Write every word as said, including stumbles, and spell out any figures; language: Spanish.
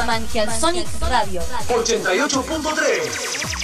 Manchal Sonic Radio ochenta y ocho punto tres.